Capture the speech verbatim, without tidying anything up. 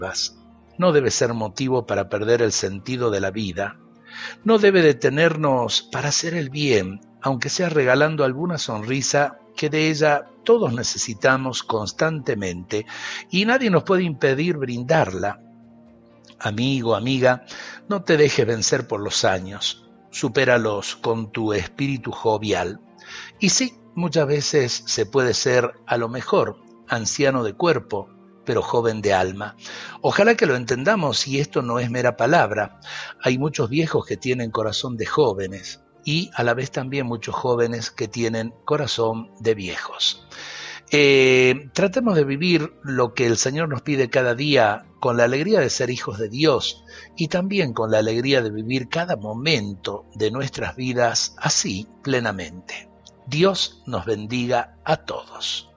no debe ser motivo para perder el sentido de la vida, no debe detenernos para hacer el bien, aunque sea regalando alguna sonrisa que de ella todos necesitamos constantemente y nadie nos puede impedir brindarla. Amigo, amiga, no te dejes vencer por los años, supéralos con tu espíritu jovial. Y sí, muchas veces se puede ser, a lo mejor, anciano de cuerpo, pero joven de alma. Ojalá que lo entendamos y esto no es mera palabra. Hay muchos viejos que tienen corazón de jóvenes y a la vez también muchos jóvenes que tienen corazón de viejos. Eh, tratemos de vivir lo que el Señor nos pide cada día con la alegría de ser hijos de Dios y también con la alegría de vivir cada momento de nuestras vidas así plenamente. Dios nos bendiga a todos.